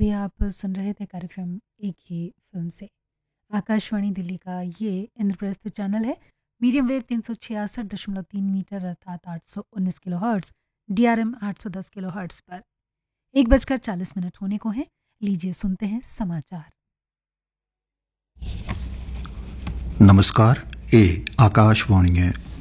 अभी आप सुन रहे थे कार्यक्रम एक ही फिल्म से। आकाशवाणी दिल्ली का ये इंद्रप्रस्थ चैनल है। मीडियम वेव 366.3 मीटर अर्थात 819 kilo hertz, DRM 810 kilo hertz पर 1:40 होने को हैं। लीजिए सुनते हैं समाचार। नमस्कार, ये आकाशवाणी है